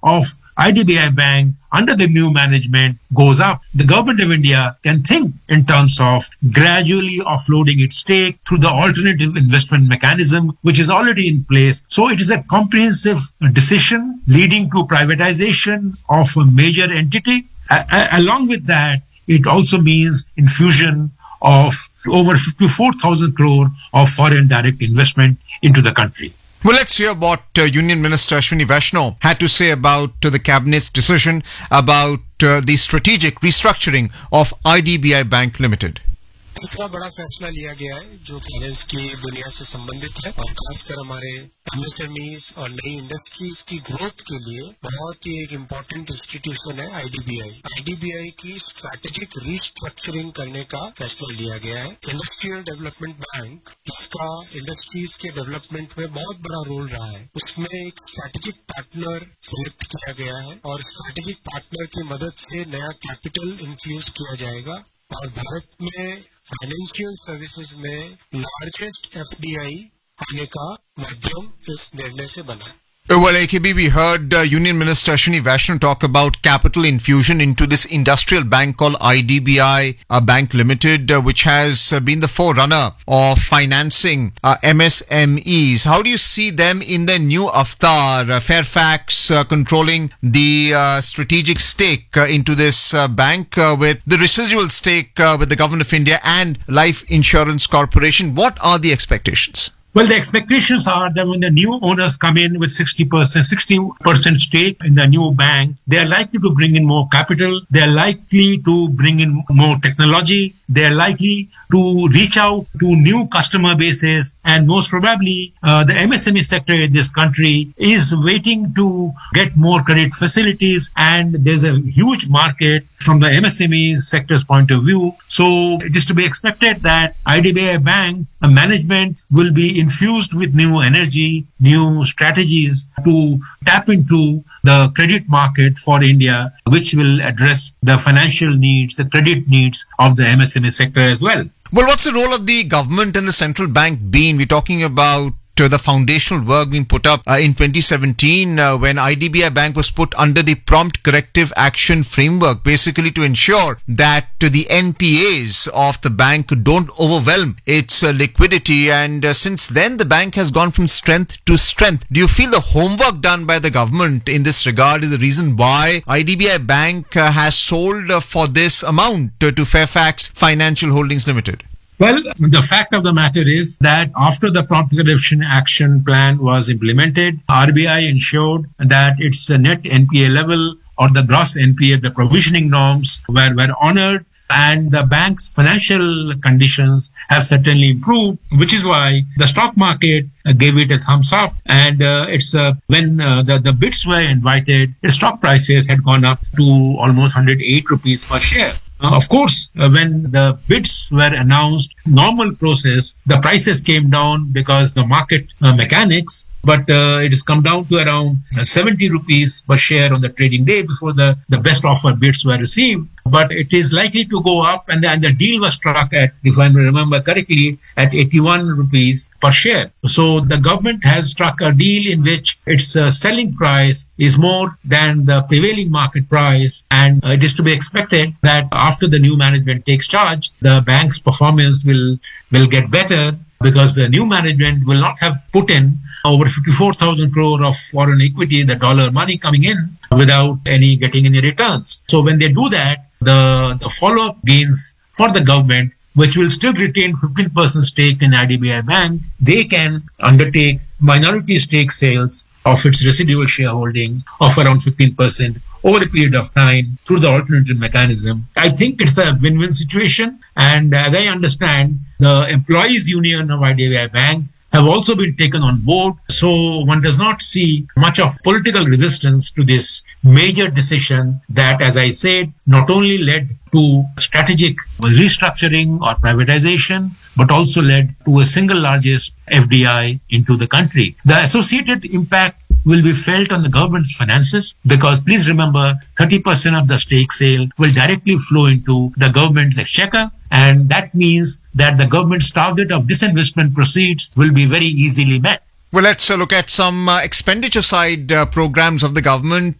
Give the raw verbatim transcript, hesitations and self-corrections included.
of I D B I Bank under the new management goes up, the government of India can think in terms of gradually offloading its stake through the alternative investment mechanism, which is already in place. So it is a comprehensive decision leading to privatization of a major entity. A- a- along with that, it also means infusion of over fifty-four thousand crore of foreign direct investment into the country. Well, let's hear what uh, Union Minister Ashwini Vaishnaw had to say about uh, the Cabinet's decision about uh, the strategic restructuring of I D B I Bank Limited. तीसरा बड़ा फैसला लिया गया है जो finance की दुनिया से संबंधित है और खासकर हमारे एमएसएमईज और नई इंडस्ट्रीज की ग्रोथ के लिए बहुत ही एक इम्पोर्टेंट इंस्टीट्यूशन है आईडीबीआई। आईडीबीआई की स्ट्रैटेजिक रिस्ट्रक्चरिंग करने का फैसला लिया गया है। इंडस्ट्रियल डेवलपमेंट बैंक, इसका इंडस्ट्रीज के डेवलपमेंट में बहुत बड़ा रोल रहा है, उसमें एक स्ट्रैटेजिक पार्टनर सिलेक्ट किया गया है और स्ट्रैटेजिक पार्टनर की मदद से नया कैपिटल इन्फ्यूज किया जाएगा और भारत में फाइनेंशियल सर्विसेज में लार्जेस्ट एफडीआई आने का माध्यम इस निर्णय से बना। Well, A K B, we heard uh, Union Minister Ashwini Vaishnaw talk about capital infusion into this industrial bank called I D B I uh, Bank Limited, uh, which has uh, been the forerunner of financing uh, M S M Es. How do you see them in their new avatar? Uh, Fairfax uh, controlling the uh, strategic stake uh, into this uh, bank uh, with the residual stake uh, with the Government of India and Life Insurance Corporation. What are the expectations? Well, the expectations are that when the new owners come in with sixty percent, sixty percent stake in the new bank, they are likely to bring in more capital. They are likely to bring in more technology. They are likely to reach out to new customer bases. And most probably, uh, the M S M E sector in this country is waiting to get more credit facilities. And there's a huge market from the M S M E sector's point of view. So it is to be expected that I D B I Bank uh, management will be infused with new energy, new strategies to tap into the credit market for India, which will address the financial needs, the credit needs of the M S M E sector as well. Well, what's the role of the government and the central bank been? We're talking about uh, the foundational work being put up uh, in twenty seventeen uh, when I D B I Bank was put under the prompt corrective action framework, basically to ensure that uh, the N P As of the bank don't overwhelm its uh, liquidity. And uh, since then, the bank has gone from strength to strength. Do you feel the homework done by the government in this regard is the reason why I D B I Bank uh, has sold uh, for this amount uh, to Fairfax Financial Holdings Limited? Well, the fact of the matter is that after the prompt correction action plan was implemented, R B I ensured that its net N P A level or the gross N P A, the provisioning norms were, were honored, and the bank's financial conditions have certainly improved, which is why the stock market uh, gave it a thumbs up. And uh, it's uh, when uh, the, the bids were invited, the stock prices had gone up to almost one hundred eight rupees per share. Uh, of course, uh, when the bids were announced, normal process, the prices came down because the market uh, mechanics, but uh, it has come down to around uh, seventy rupees per share on the trading day before the, the best offer bids were received. But it is likely to go up, and the, and the deal was struck at, if I remember correctly, at eighty-one rupees per share. So the government has struck a deal in which its uh, selling price is more than the prevailing market price, and uh, it is to be expected that after the new management takes charge, the bank's performance will will get better, because the new management will not have put in over fifty-four thousand crore of foreign equity, the dollar money coming in, without any getting any returns. So when they do that, the, the follow-up gains for the government, which will still retain fifteen percent stake in I D B I Bank, they can undertake minority stake sales of its residual shareholding of around fifteen percent over a period of time through the alternative mechanism. I think it's a win-win situation. And as I understand, the employees union of I D B I Bank have also been taken on board. So one does not see much of political resistance to this major decision that, as I said, not only led to strategic restructuring or privatization, but also led to a single largest F D I into the country. The associated impact will be felt on the government's finances, because please remember, thirty percent of the stake sale will directly flow into the government's exchequer. And that means that the government's target of disinvestment proceeds will be very easily met. Well, let's uh, look at some uh, expenditure side uh, programs of the government.